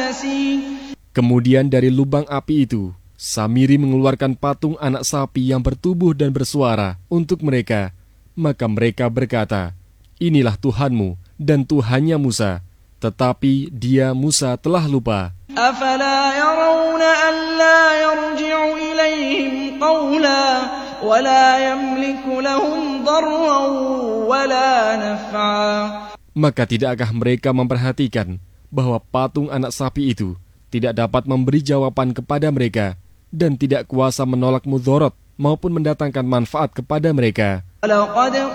Kemudian dari lubang api itu, Samiri mengeluarkan patung anak sapi yang bertubuh dan bersuara untuk mereka. Maka mereka berkata, "Inilah Tuhanmu dan Tuhannya Musa." Tetapi dia, Musa, telah lupa. أَفَلَا يَرَوْنَ أَلَّا يَرْجِعُ إِلَيْهِمْ قَوْلًا وَلَا يَمْلِكُ لَهُمْ ضَرًّا وَلَا نَفْعًا. Maka tidakkah mereka memperhatikan bahwa patung anak sapi itu tidak dapat memberi jawaban kepada mereka dan tidak kuasa menolak mudorot maupun mendatangkan manfaat kepada mereka?